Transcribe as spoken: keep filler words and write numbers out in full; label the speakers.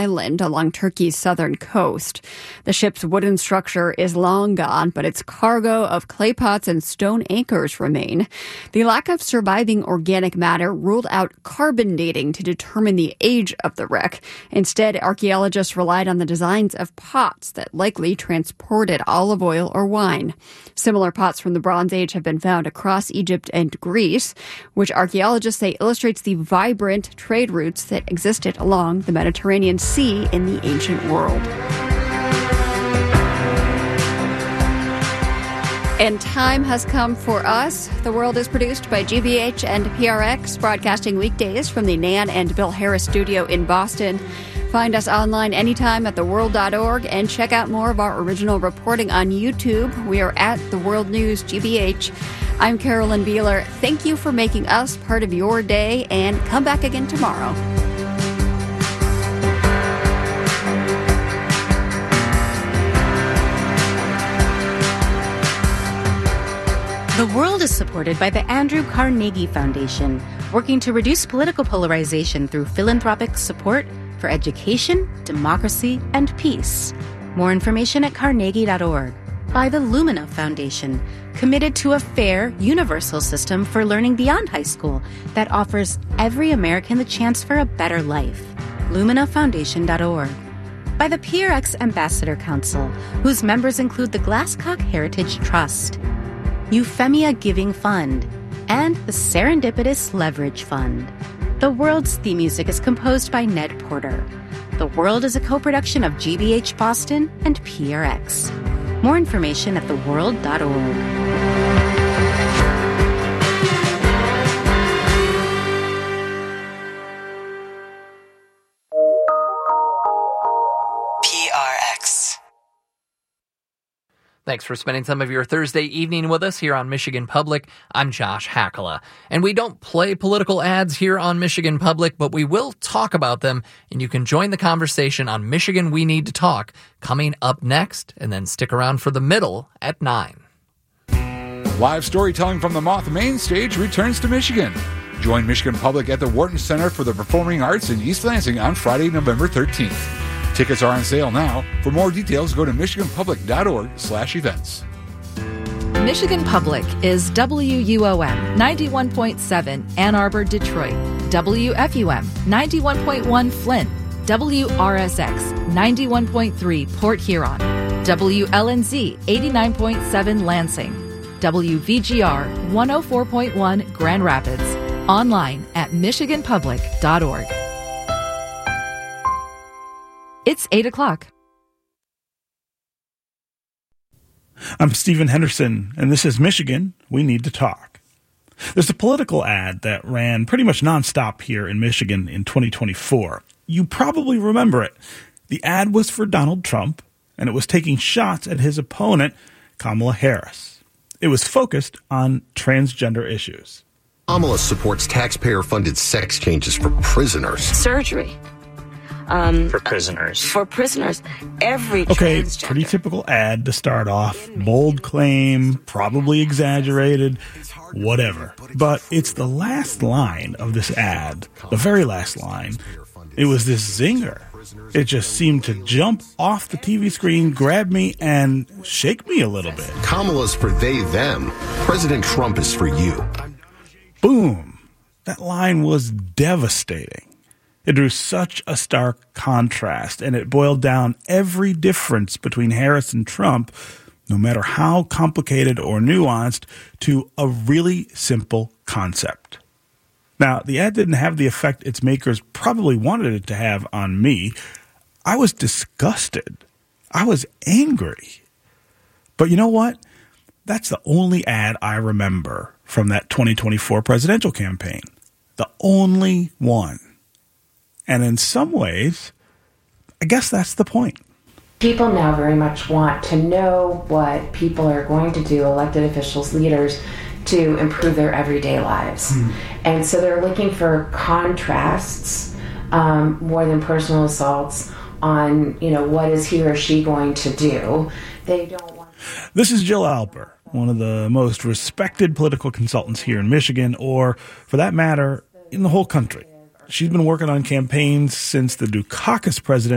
Speaker 1: island along Turkey's southern coast. The ship's wooden structure is long gone, but its cargo of clay pots and stone anchors remain. The lack of surviving organic matter ruled out carbon dating to determine the age of the wreck. Instead, archaeologists relied on the designs of pots that likely transported olive oil or wine. Similar pots from the Bronze Age have been found across Egypt and Greece, which archaeologists say illustrates the vibrant trade routes that existed along the Mediterranean Sea in the ancient world. And time has come for us. The World is produced by G B H and P R X, broadcasting weekdays from the Nan and Bill Harris studio in Boston. Find us online anytime at the world dot org and check out more of our original reporting on YouTube. We are at The World News G B H. I'm Carolyn Beeler. Thank you for making us part of your day, and come back again tomorrow.
Speaker 2: The World is supported by the Andrew Carnegie Foundation, working to reduce political polarization through philanthropic support for education, democracy, and peace. More information at carnegie dot org. By the Lumina Foundation, committed to a fair, universal system for learning beyond high school that offers every American the chance for a better life. lumina foundation dot org. By the P R X Ambassador Council, whose members include the Glasscock Heritage Trust, Euphemia Giving Fund, and the Serendipitous Leverage Fund. The World's theme music is composed by Ned Porter. The World is a co-production of G B H Boston and P R X. More information at the world dot org.
Speaker 3: Thanks for spending some of your Thursday evening with us here on Michigan Public. I'm Josh Hakala. And we don't play political ads here on Michigan Public, but we will talk about them, and you can join the conversation on Michigan We Need to Talk coming up next, and then stick around for the middle at nine.
Speaker 4: Live storytelling from the Moth Main Stage returns to Michigan. Join Michigan Public at the Wharton Center for the Performing Arts in East Lansing on Friday, November thirteenth. Tickets are on sale now. For more details, go to michigan public dot org slash events.
Speaker 5: Michigan Public is W U O M ninety-one point seven Ann Arbor, Detroit, W F U M ninety-one point one Flint, W R S X ninety-one point three Port Huron, W L N Z eighty-nine point seven Lansing, W V G R one oh four point one Grand Rapids, online at michigan public dot org. It's eight o'clock.
Speaker 6: I'm Stephen Henderson, and this is Michigan We Need to Talk. There's a political ad that ran pretty much nonstop here in Michigan in twenty twenty-four. You probably remember it. The ad was for Donald Trump, and it was taking shots at his opponent, Kamala Harris. It was focused on transgender issues.
Speaker 7: Kamala supports taxpayer-funded sex changes for prisoners.
Speaker 8: Surgery. Um,
Speaker 9: for prisoners.
Speaker 8: For prisoners. Every
Speaker 6: Okay,
Speaker 8: transgender.
Speaker 6: pretty typical ad to start off. Bold claim, probably exaggerated, whatever. But it's the last line of this ad, the very last line. It was this zinger. It just seemed to jump off the T V screen, grab me, and shake me a little bit.
Speaker 7: Kamala's for they, them. President Trump is for you.
Speaker 6: Boom. That line was devastating. It drew such a stark contrast, and it boiled down every difference between Harris and Trump, no matter how complicated or nuanced, to a really simple concept. Now, the ad didn't have the effect its makers probably wanted it to have on me. I was disgusted. I was angry. But you know what? That's the only ad I remember from that twenty twenty-four presidential campaign. The only one. And in some ways, I guess that's the point.
Speaker 10: People now very much want to know what people are going to do, elected officials, leaders, to improve their everyday lives. Mm. And so they're looking for contrasts um, more than personal assaults on, you know, what is he or she going to do. They don't want.
Speaker 6: This is Jill Alper, one of the most respected political consultants here in Michigan, or for that matter, in the whole country. She's been working on campaigns since the Dukakis president